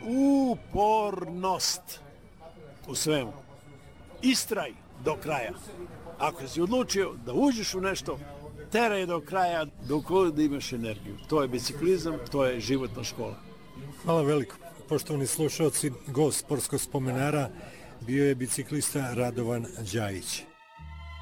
upornost u svemu. Istraj do kraja. Ako si odlučio da uđeš u nešto, teraj do kraja dok god imaš energiju. To je biciklizam, to je životna škola. Hvala veliko. Poštovani slušalci, gost Sportskog spomenara bio je biciklista Radovan Đajić.